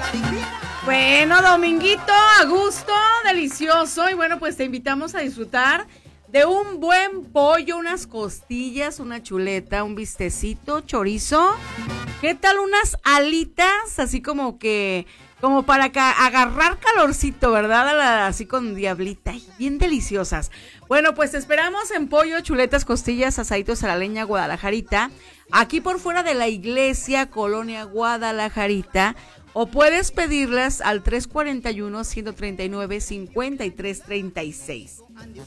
Bueno, dominguito, a gusto, delicioso. Y bueno, pues te invitamos a disfrutar de un buen pollo, unas costillas, una chuleta, un bistecito, chorizo. ¿Qué tal unas alitas? Así como para agarrar calorcito, ¿verdad? Así con diablita, bien deliciosas. Bueno, pues te esperamos en Pollo, Chuletas, Costillas, Asaditos a la Leña, Guadalajarita. Aquí por fuera de la iglesia, Colonia Guadalajarita. O puedes pedirlas al 341-139-5336.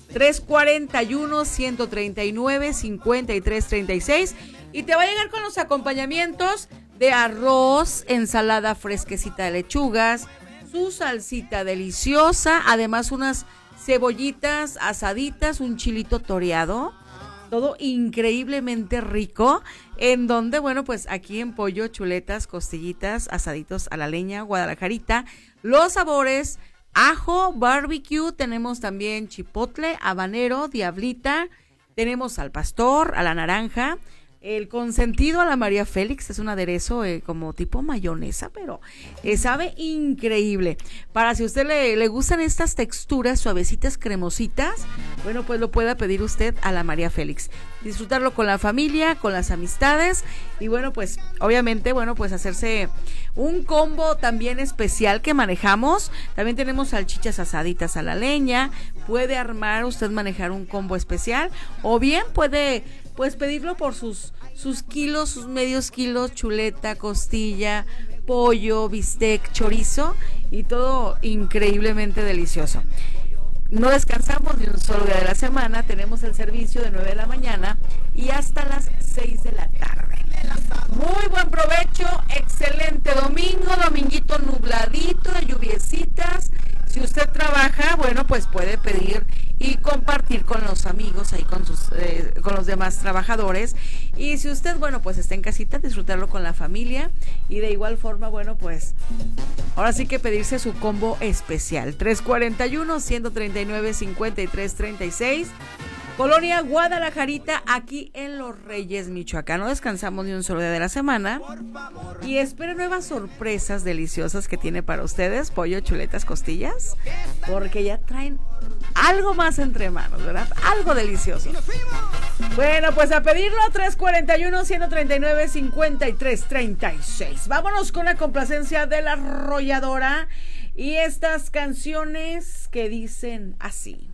341-139-5336. Y te va a llegar con los acompañamientos de arroz, ensalada fresquecita de lechugas, su salsita deliciosa, además unas cebollitas asaditas, un chilito toreado. Todo increíblemente rico, en donde, bueno, pues aquí en Pollo, Chuletas, Costillitas, Asaditos a la Leña, Guadalajarita, los sabores, ajo, barbecue, tenemos también chipotle, habanero, diablita, tenemos al pastor, a la naranja, el consentido a la María Félix, es un aderezo como tipo mayonesa, pero sabe increíble. Para si a usted le gustan estas texturas suavecitas, cremositas, bueno, pues lo pueda pedir usted a la María Félix. Disfrutarlo con la familia, con las amistades y bueno, pues obviamente, bueno, pues hacerse un combo también especial que manejamos. También tenemos salchichas asaditas a la leña. Puede armar usted, manejar un combo especial o bien puede pues pedirlo por sus kilos, sus medios kilos, chuleta, costilla, pollo, bistec, chorizo y todo increíblemente delicioso. No descansamos ni un solo día de la semana, tenemos el servicio de 9 de la mañana y hasta las 6 de la tarde. Muy buen provecho, excelente dominguito nubladito, de lluviecitas. Si usted trabaja, bueno, pues puede pedir y compartir con los amigos, ahí con los demás trabajadores. Y si usted, bueno, pues está en casita, disfrutarlo con la familia. Y de igual forma, bueno, pues ahora sí que pedirse su combo especial. 341-139-5336. Colonia Guadalajarita, aquí en Los Reyes, Michoacán. No descansamos ni un solo día de la semana. Y espero nuevas sorpresas deliciosas que tiene para ustedes, Pollo, Chuletas, Costillas, porque ya traen algo más entre manos, ¿verdad? Algo delicioso. Bueno, pues a pedirlo, 341-139-5336. Vámonos con la complacencia de La Arrolladora y estas canciones que dicen así.